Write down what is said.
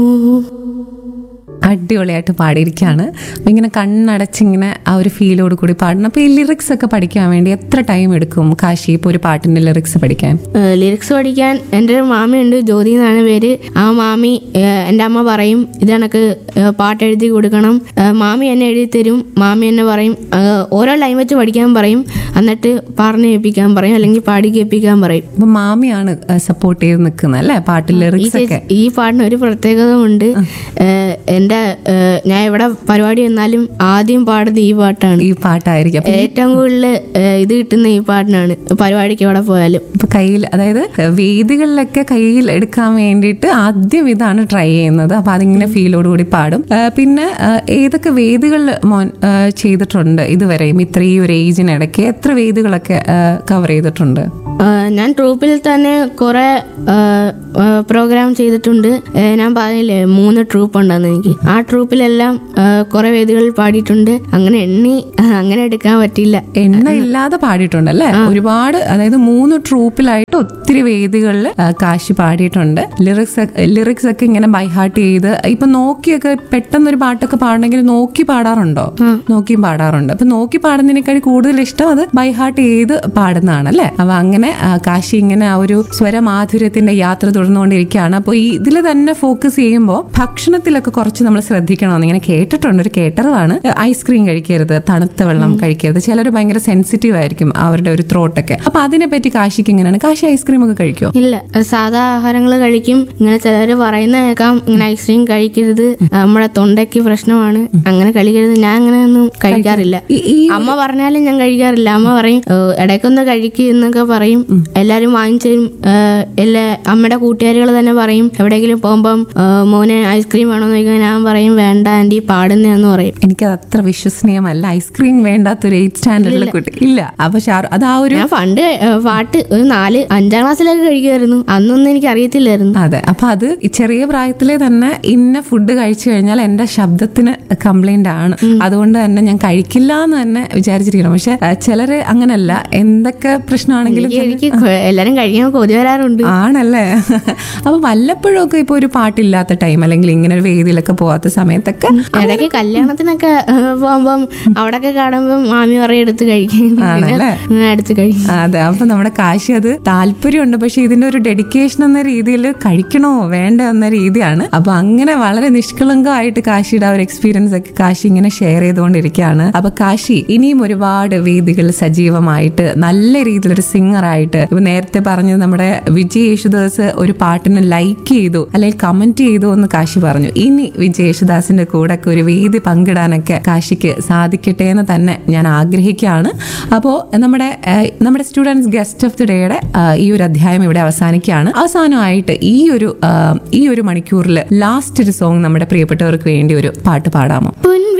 അടിപൊളിയായിട്ട് പാടിയിരിക്കുകയാണ്. അപ്പം ഇങ്ങനെ കണ്ണടച്ചിങ്ങനെ ആ ഒരു ഫീലോട് കൂടി പാടണം. അപ്പോൾ ഈ ലിറിക്സ് ഒക്കെ പഠിക്കാൻ വേണ്ടി എത്ര ടൈം എടുക്കും കാശി ഇപ്പോൾ ഒരു പാട്ടിൻ്റെ ലിറിക്സ് പഠിക്കാൻ? ലിറിക്സ് പഠിക്കാൻ എൻ്റെ ഒരു മാമിയുണ്ട്, ജ്യോതി എന്നാണ് പേര്. ആ മാമി എൻ്റെ അമ്മ പറയും ഇത് കണക്ക് പാട്ട് എഴുതി കൊടുക്കണം. മാമി എന്നെ എഴുതി തരും. മാമി എന്നെ പറയും ഓരോ ലൈൻ വെച്ച് പഠിക്കാൻ പറയും, എന്നിട്ട് പറഞ്ഞ് കേൾപ്പിക്കാൻ പറയും, അല്ലെങ്കിൽ പാടി കേൾപ്പിക്കാൻ പറയും. അപ്പം മാമിയാണ് സപ്പോർട്ട് ചെയ്ത് നിൽക്കുന്നത് അല്ലേ പാട്ടിൽ ലിറിക്സ് ഒക്കെ? ഈ പാട്ടിന് ഒരു പ്രത്യേകത ഉണ്ട്. ഞാൻ എവിടെ പരിപാടി വന്നാലും ആദ്യം പാടുന്നത് ഈ പാട്ടാണ്. ഈ പാട്ടായിരിക്കും ഏറ്റവും കൂടുതൽ ഇത് കിട്ടുന്ന ഈ പാട്ടിനാണ് പരിപാടിക്ക് എവിടെ പോയാലും. ഇപ്പൊ കയ്യിൽ, അതായത് വേദികളിലൊക്കെ കയ്യിൽ എടുക്കാൻ വേണ്ടിയിട്ട് ആദ്യം ഇതാണ് ട്രൈ ചെയ്യുന്നത്. അപ്പൊ അതിങ്ങനെ ഫീലോടുകൂടി പാടും. പിന്നെ ഏതൊക്കെ വേദികളിൽ മോൻ ചെയ്തിട്ടുണ്ട് ഇതുവരെയും? ഇത്രയും ഒരു ഏജിനിടയ്ക്ക് എത്ര വേദികളൊക്കെ കവർ ചെയ്തിട്ടുണ്ട്? ഞാൻ ട്രൂപ്പിൽ തന്നെ കുറെ പ്രോഗ്രാം ചെയ്തിട്ടുണ്ട്. ഞാൻ പറഞ്ഞില്ലേ 3 ട്രൂപ്പ് ഉണ്ടെന്ന് എനിക്ക്. ആ ട്രൂപ്പിലെല്ലാം കുറെ വേദികളിൽ പാടിയിട്ടുണ്ട്. അങ്ങനെ എടുക്കാൻ പറ്റില്ല, എണ്ണ ഇല്ലാതെ പാടിയിട്ടുണ്ടല്ലേ ഒരുപാട്. അതായത് 3 ട്രൂപ്പിലായിട്ട് ഒത്തിരി വേദികളിൽ കാശി പാടിയിട്ടുണ്ട്. ലിറിക്സ് ഒക്കെ ഇങ്ങനെ ബൈ ഹാർട്ട് ചെയ്ത് ഇപ്പൊ നോക്കിയൊക്കെ പെട്ടെന്നൊരു പാട്ടൊക്കെ പാടണമെങ്കിൽ നോക്കി പാടാറുണ്ടോ? നോക്കിയും പാടാറുണ്ട്. അപ്പൊ നോക്കി പാടുന്നതിനേക്കാൾ കൂടുതൽ ഇഷ്ടം അത് ബൈ ഹാർട്ട് ചെയ്ത് പാടുന്നതാണ് അല്ലെ? അപ്പൊ അങ്ങനെ കാശി ഇങ്ങനെ ആ ഒരു സ്വരമാധുര്യത്തിന്റെ യാത്ര തുടർന്നുകൊണ്ടിരിക്കുകയാണ്. അപ്പോൾ ഈ ഇതിൽ തന്നെ ഫോക്കസ് ചെയ്യുമ്പോൾ ഭക്ഷണത്തിലൊക്കെ കുറച്ച് നമ്മൾ ശ്രദ്ധിക്കണമെന്ന് ഇങ്ങനെ കേട്ടിട്ടുണ്ട്. ഒരു കേട്ടറിവാണ്. ഐസ്ക്രീം കഴിക്കരുത്, തണുത്ത വെള്ളം കഴിക്കരുത്. ചിലർ ഭയങ്കര സെൻസിറ്റീവ് ആയിരിക്കും അവരുടെ ഒരു ത്രോട്ടൊക്കെ. അപ്പൊ അതിനെ പറ്റി കാശിക്ക് എങ്ങനെയാണ്? കാശി ഐസ്ക്രീം ഒക്കെ കഴിക്കോ? ഇല്ല, സാധാ ആഹാരങ്ങൾ കഴിക്കും. ഇങ്ങനെ ചിലര് പറയുന്ന കേൾക്കാം ഇങ്ങനെ ഐസ്ക്രീം കഴിക്കരുത്, നമ്മുടെ തൊണ്ടയ്ക്ക് പ്രശ്നമാണ്, അങ്ങനെ കഴിക്കരുത്. ഞാൻ അങ്ങനെ ഒന്നും കഴിക്കാറില്ല. അമ്മ പറഞ്ഞാലും ഞാൻ കഴിക്കാറില്ല. അമ്മ പറയും ഇടയ്ക്കൊന്ന് കഴിക്കുക എന്നൊക്കെ പറയും. എല്ലാരും വാങ്ങിച്ചും എല്ലാ അമ്മയുടെ കൂട്ടുകാരികൾ തന്നെ പറയും എവിടെയെങ്കിലും പോകുമ്പം മോനെ ഐസ്ക്രീം വേണമെന്ന് ചോദിക്കാൻ ഞാൻ പറയും വേണ്ട ആന്റി പാടുന്നതെന്ന് പറയും. എനിക്കത് അത്ര വിശ്വസനീയമല്ല. ഐസ്ക്രീം വേണ്ടാത്തൊരു 8th സ്റ്റാൻഡേർഡിലെ കുട്ടി ഇല്ല. അപ്പൊ അത് ആ ഒരു ഞാൻ പണ്ട് പാട്ട് ഒരു 4-5 ക്ലാസ്സിലൊക്കെ കഴിക്കുമായിരുന്നു. അന്നൊന്നും എനിക്ക് അറിയത്തില്ലായിരുന്നു. അതെ, അപ്പൊ അത് ചെറിയ പ്രായത്തിലെ തന്നെ ഇന്ന ഫുഡ് കഴിച്ചു കഴിഞ്ഞാൽ എന്റെ ശബ്ദത്തിന് കംപ്ലൈന്റ് ആണ്, അതുകൊണ്ട് തന്നെ ഞാൻ കഴിക്കില്ല എന്ന് തന്നെ വിചാരിച്ചിരിക്കണം. പക്ഷെ ചിലര് അങ്ങനല്ല, എന്തൊക്കെ പ്രശ്നമാണെങ്കിലും എനിക്ക് എല്ലാരും കഴിക്കാൻ കൊതി വരാറുണ്ട്. ആണല്ലേ? അപ്പൊ വല്ലപ്പോഴും ഒക്കെ ഇപ്പൊ ഒരു പാട്ടില്ലാത്ത ടൈം അല്ലെങ്കിൽ ഇങ്ങനെ ഒരു വേദിയിലൊക്കെ പോവാത്ത സമയത്തൊക്കെ ഇടയ്ക്ക് കല്യാണത്തിനൊക്കെ പോകുമ്പം അവിടൊക്കെ കാണുമ്പം മാമി പറയും എടുത്ത് കഴിക്കും, എടുത്ത് കഴിക്കും. അതെ, അപ്പൊ നമ്മുടെ കാശി അത് താല്പര്യമുണ്ട്, പക്ഷെ ഇതിന്റെ ഒരു ഡെഡിക്കേഷൻ എന്ന രീതിയിൽ കഴിക്കണോ വേണ്ട എന്ന രീതിയാണ്. അപ്പൊ അങ്ങനെ വളരെ നിഷ്കളങ്കമായിട്ട് കാശിയുടെ ആ ഒരു എക്സ്പീരിയൻസ് ഒക്കെ കാശി ഇങ്ങനെ ഷെയർ ചെയ്തുകൊണ്ടിരിക്കുകയാണ്. അപ്പൊ കാശി ഇനിയും ഒരുപാട് വേദികൾ സജീവമായിട്ട് നല്ല രീതിയിലൊരു സിംഗർ ആയിട്ട്, ഇപ്പൊ നേരത്തെ പറഞ്ഞത് നമ്മുടെ വിജയ് യേശുദാസ് ഒരു പാട്ടിന് ലൈക്ക് ചെയ്തു അല്ലെങ്കിൽ കമന്റ് ചെയ്തു എന്ന് കാശി പറഞ്ഞു. ഇനി വിജയ് യേശുദാസിന്റെ കൂടെ ഒക്കെ ഒരു വേദി പങ്കിടാനൊക്കെ കാശിക്ക് സാധിക്കട്ടെ എന്ന് തന്നെ ഞാൻ ആഗ്രഹിക്കുകയാണ്. അപ്പോൾ നമ്മുടെ സ്റ്റുഡൻസ് ഗസ്റ്റ് ഓഫ് ദി ഡേയുടെ ഈ ഒരു അധ്യായം ഇവിടെ അവസാനിക്കുകയാണ്. അവസാനമായിട്ട് ഈ ഒരു മണിക്കൂറിൽ ലാസ്റ്റ് ഒരു സോങ് നമ്മുടെ പ്രിയപ്പെട്ടവർക്ക് വേണ്ടി ഒരു പാട്ട് പാടാമോ?